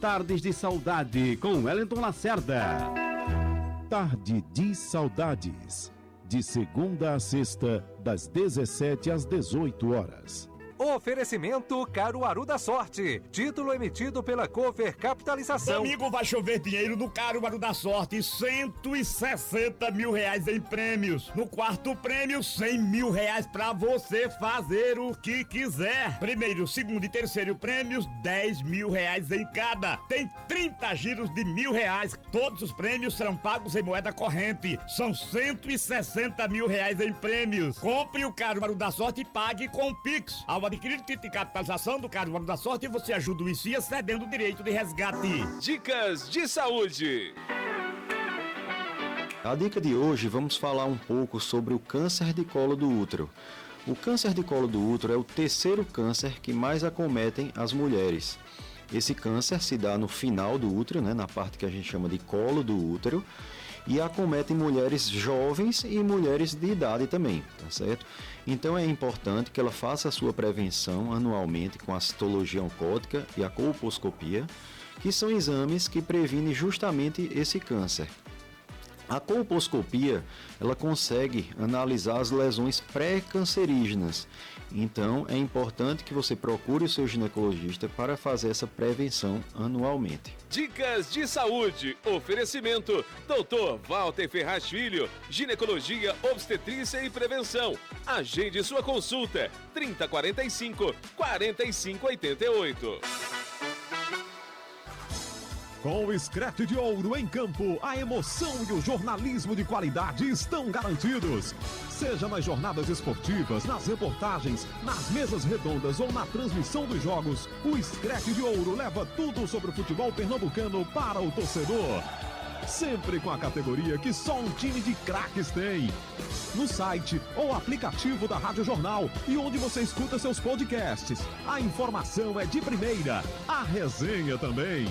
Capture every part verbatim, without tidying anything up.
Tardes de Saudade com Wellington Lacerda. Tarde de Saudades, de segunda a sexta, das dezessete às dezoito horas. Oferecimento Caruaru da Sorte. Título emitido pela Cover Capitalização. Domingo vai chover dinheiro no Caruaru da Sorte. cento e sessenta mil reais em prêmios. No quarto prêmio, cem mil reais pra você fazer o que quiser. Primeiro, segundo e terceiro prêmios, dez mil reais em cada. Tem trinta giros de mil reais. Todos os prêmios serão pagos em moeda corrente. São cento e sessenta mil reais em prêmios. Compre o Caruaru da Sorte e pague com o Pix. Ao adquirir título de capitalização do Caruaru da Sorte, você ajuda o I C I A cedendo o direito de resgate. Dicas de saúde. A dica de hoje, vamos falar um pouco sobre o câncer de colo do útero. O câncer de colo do útero é o terceiro câncer que mais acometem as mulheres. Esse câncer se dá no final do útero, né, na parte que a gente chama de colo do útero, e acomete mulheres jovens e mulheres de idade também, tá certo? Então é importante que ela faça a sua prevenção anualmente com a citologia oncótica e a colposcopia, que são exames que previnem justamente esse câncer. A colposcopia, ela consegue analisar as lesões pré-cancerígenas. Então, é importante que você procure o seu ginecologista para fazer essa prevenção anualmente. Dicas de saúde. Oferecimento doutor Walter Ferraz Filho, ginecologia, obstetrícia e prevenção. Agende sua consulta. trinta, quarenta e cinco, quarenta e cinco, oitenta e oito. Com o Screte de Ouro em campo, a emoção e o jornalismo de qualidade estão garantidos. Seja nas jornadas esportivas, nas reportagens, nas mesas redondas ou na transmissão dos jogos, o Screte de Ouro leva tudo sobre o futebol pernambucano para o torcedor. Sempre com a categoria que só um time de craques tem. No site ou aplicativo da Rádio Jornal e onde você escuta seus podcasts. A informação é de primeira, a resenha também.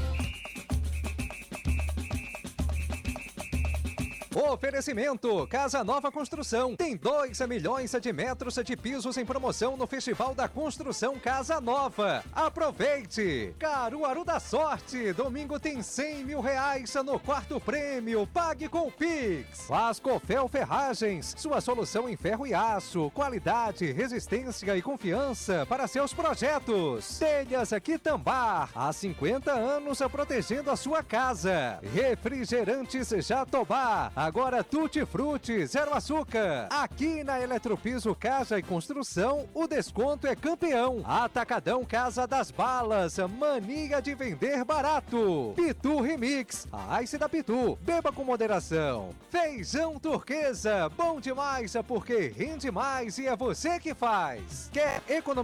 Oferecimento Casa Nova Construção. Tem dois milhões de metros de pisos em promoção no Festival da Construção Casa Nova. Aproveite! Caruaru da Sorte. Domingo tem cem mil reais no quarto prêmio. Pague com o Pix. Lascofel Ferragens. Sua solução em ferro e aço. Qualidade, resistência e confiança para seus projetos. Telhas Quitambar. Há cinquenta anos protegendo a sua casa. Refrigerantes Jatobá. Agora Tutti Frutti, zero açúcar. Aqui na Eletropiso Casa e Construção, o desconto é campeão. Atacadão Casa das Balas, mania de vender barato. Pitu Remix, a Ice da Pitu, beba com moderação. Feijão Turquesa, bom demais porque rende mais e é você que faz. Quer economizar?